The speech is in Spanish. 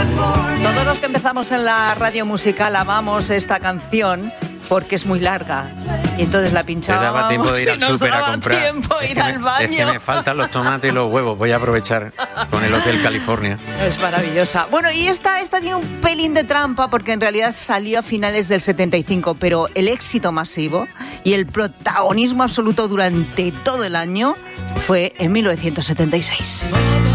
Todos los que empezamos en la radio musical amamos esta canción porque es muy larga. Y entonces la pinchábamos. Te daba tiempo de ir al súper a comprar. Tiempo ir al baño. Es que me faltan los tomates y los huevos. Voy a aprovechar con el Hotel California. Es maravillosa. Bueno, y esta tiene un pelín de trampa porque en realidad salió a finales del 75, pero el éxito masivo y el protagonismo absoluto durante todo el año fue en 1976.